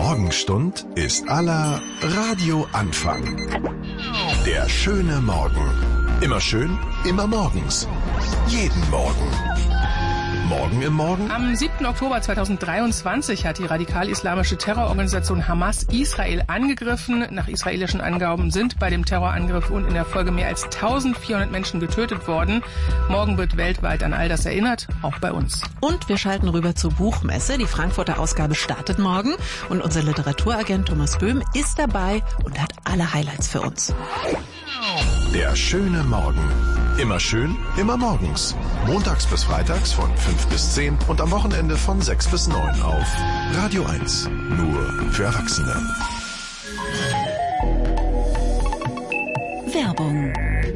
Morgenstund ist aller Radioanfang. Der schöne Morgen. Immer schön, immer morgens. Jeden Morgen. Morgen im Morgen? Am 7. Oktober 2023 hat die radikal-islamische Terrororganisation Hamas Israel angegriffen. Nach israelischen Angaben sind bei dem Terrorangriff und in der Folge mehr als 1400 Menschen getötet worden. Morgen wird weltweit an all das erinnert, auch bei uns. Und wir schalten rüber zur Buchmesse. Die Frankfurter Ausgabe startet morgen und unser Literaturagent Thomas Böhm ist dabei und hat alle Highlights für uns. Der schöne Morgen. Immer schön, immer morgens. Montags bis freitags von 5 bis 10 und am Wochenende von 6 bis 9 auf Radio 1. Nur für Erwachsene. Werbung.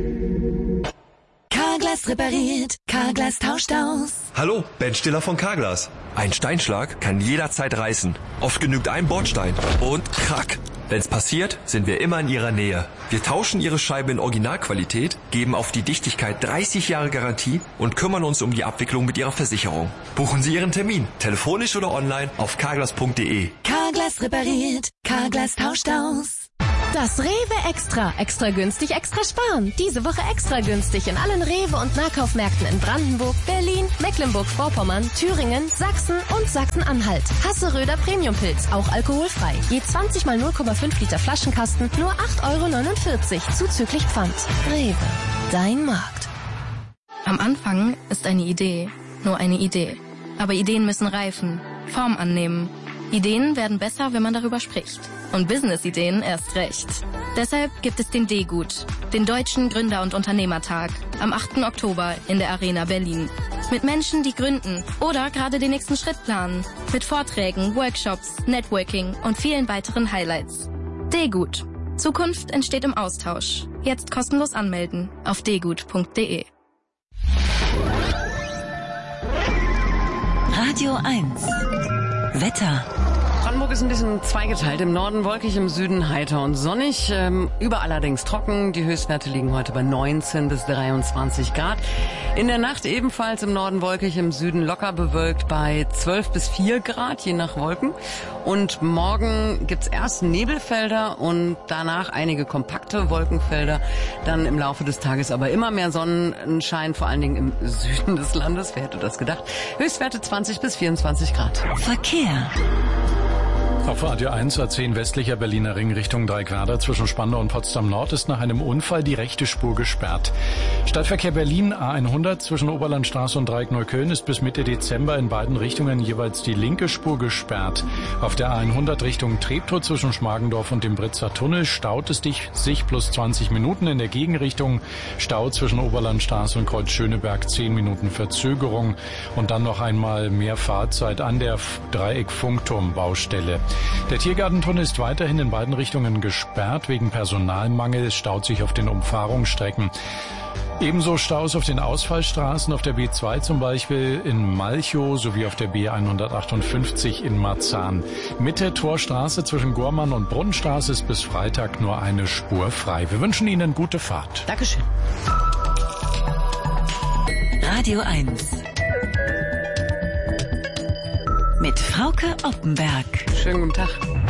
Carglass repariert, Carglass tauscht aus. Hallo, Ben Stiller von Carglass. Ein Steinschlag kann jederzeit reißen. Oft genügt ein Bordstein und krack. Wenn's passiert, sind wir immer in Ihrer Nähe. Wir tauschen Ihre Scheibe in Originalqualität, geben auf die Dichtigkeit 30 Jahre Garantie und kümmern uns um die Abwicklung mit Ihrer Versicherung. Buchen Sie Ihren Termin, telefonisch oder online auf carglass.de. Carglass repariert, Carglass tauscht aus. Das Rewe Extra. Extra günstig, extra sparen. Diese Woche extra günstig in allen Rewe- und Nahkaufmärkten in Brandenburg, Berlin, Mecklenburg-Vorpommern, Thüringen, Sachsen und Sachsen-Anhalt. Hasseröder Premiumpilz, auch alkoholfrei. Je 20 mal 0,5 Liter Flaschenkasten, nur 8,49 € zuzüglich Pfand. Rewe, dein Markt. Am Anfang ist eine Idee nur eine Idee. Aber Ideen müssen reifen, Form annehmen. Ideen werden besser, wenn man darüber spricht. Und Business-Ideen erst recht. Deshalb gibt es den D-Gut, den Deutschen Gründer- und Unternehmertag, am 8. Oktober in der Arena Berlin. Mit Menschen, die gründen oder gerade den nächsten Schritt planen. Mit Vorträgen, Workshops, Networking und vielen weiteren Highlights. D-Gut. Zukunft entsteht im Austausch. Jetzt kostenlos anmelden auf dgut.de. Radio 1. Wetter. Brandenburg ist ein bisschen zweigeteilt. Im Norden wolkig, im Süden heiter und sonnig. Überall allerdings trocken. Die Höchstwerte liegen heute bei 19 bis 23 Grad. In der Nacht ebenfalls im Norden wolkig, im Süden locker bewölkt bei 12 bis 4 Grad, je nach Wolken. Und morgen gibt's erst Nebelfelder und danach einige kompakte Wolkenfelder. Dann im Laufe des Tages aber immer mehr Sonnenschein, vor allen Dingen im Süden des Landes. Wer hätte das gedacht? Höchstwerte 20 bis 24 Grad. Verkehr. Auf Radio 1 A10 westlicher Berliner Ring Richtung Dreieckwerder zwischen Spandau und Potsdam Nord ist nach einem Unfall die rechte Spur gesperrt. Stadtverkehr Berlin A100 zwischen Oberlandstraße und Dreieck Neukölln ist bis Mitte Dezember in beiden Richtungen jeweils die linke Spur gesperrt. Auf der A100 Richtung Treptow zwischen Schmargendorf und dem Britzer Tunnel staut es sich plus 20 Minuten. In der Gegenrichtung Stau zwischen Oberlandstraße und Kreuz Schöneberg 10 Minuten Verzögerung und dann noch einmal mehr Fahrzeit an der Dreieck-Funkturm-Baustelle. Der Tiergartentunnel ist weiterhin in beiden Richtungen gesperrt wegen Personalmangel. Es staut sich auf den Umfahrungsstrecken. Ebenso Staus auf den Ausfallstraßen, auf der B2 zum Beispiel in Malchow sowie auf der B158 in Marzahn. Mitte Torstraße zwischen Gormann und Brunnenstraße ist bis Freitag nur eine Spur frei. Wir wünschen Ihnen gute Fahrt. Dankeschön. Radio 1. Mit Frauke Oppenberg. Schönen guten Tag.